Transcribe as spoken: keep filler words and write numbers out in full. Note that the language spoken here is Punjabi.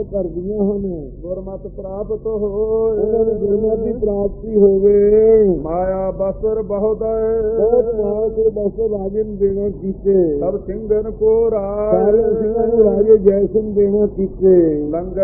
ਕਰਦੀਆਂ ਹਨ। ਗੁਰਮਤਿ ਪ੍ਰਾਪਤ ਹੋਏ, ਉਹਨਾਂ ਨੂੰ ਗੁਰਮਤਿ ਦੀ ਪ੍ਰਾਪਤੀ ਹੋਵੇ। ਮਾਇਆ ਬਸਰ ਬਹੁਤ ਬਹੁਤ ਮਾਇਆ ਦੇ ਬਸ ਰਾਜੇ ਨੂੰ ਦੇਣਾ ਕੀਤੇ, ਸਭ ਸਿੰਘਨ ਕੋ ਰਾਜ, ਸਾਰੇ ਸਿੰਘਾਂ ਨੂੰ ਰਾਜੇ ਜੈ ਸਿੰਘ ਦੇਣਾ ਕੀਤੇ। ਲੰਗਰ